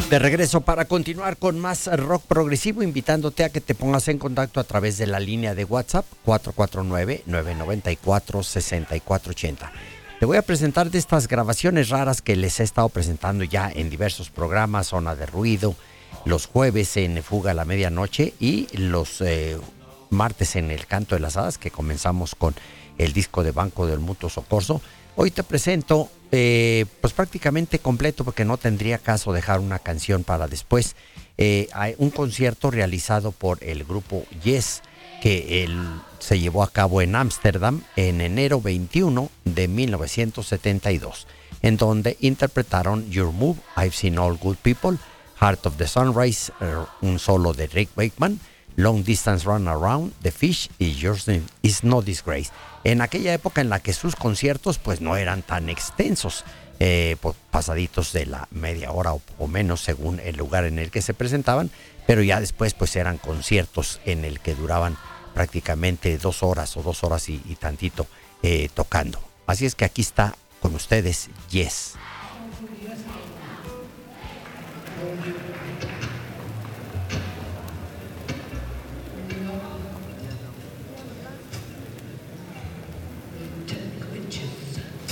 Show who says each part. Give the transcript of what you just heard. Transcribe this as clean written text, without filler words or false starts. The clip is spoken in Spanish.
Speaker 1: De regreso para continuar con más rock progresivo, invitándote a que te pongas en contacto a través de la línea de WhatsApp 449-994-6480. Te voy a presentar de estas grabaciones raras que les he estado presentando ya en diversos programas, Zona de Ruido, los jueves en Fuga a la Medianoche y los martes en El Canto de las Hadas, que comenzamos con el disco de Banco del Mutuo Socorro. Hoy te presento pues prácticamente completo, porque no tendría caso dejar una canción para después. Hay un concierto realizado por el grupo Yes, que se llevó a cabo en Ámsterdam en enero 21 de 1972, en donde interpretaron Your Move, I've Seen All Good People, Heart of the Sunrise, un solo de Rick Wakeman, Long Distance Run Around, The Fish y Yours Is No Disgrace. En aquella época en la que sus conciertos pues no eran tan extensos, pasaditos de la media hora o menos según el lugar en el que se presentaban, pero ya después pues eran conciertos en el que duraban prácticamente 2 horas o 2 horas y tantito tocando. Así es que aquí está con ustedes Yes.